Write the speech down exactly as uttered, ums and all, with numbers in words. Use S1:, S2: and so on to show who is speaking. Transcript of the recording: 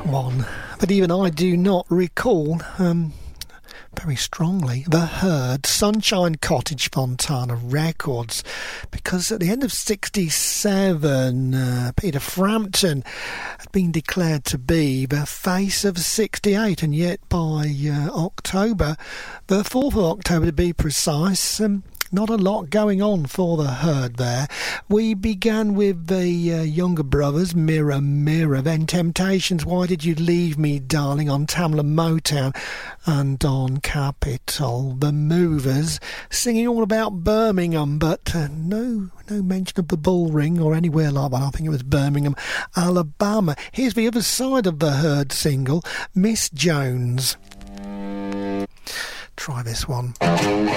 S1: one, but even I do not recall um, very strongly The Herd, Sunshine Cottage, Fontana Records, because at the end of sixty-seven, uh, Peter Frampton had been declared to be the face of sixty-eight, and yet by uh, October, the fourth of October to be precise, um, not a lot going on for The Herd there. We began with the uh, Younger Brothers, Mirror, Mirror, then Temptations, Why Did You Leave Me, Darling, on Tamla Motown, and on Capitol, The Movers, singing all about Birmingham, but uh, no no mention of the Bullring or anywhere like that. I think it was Birmingham, Alabama. Here's the other side of the Herd single, Miss Jones. Try this one.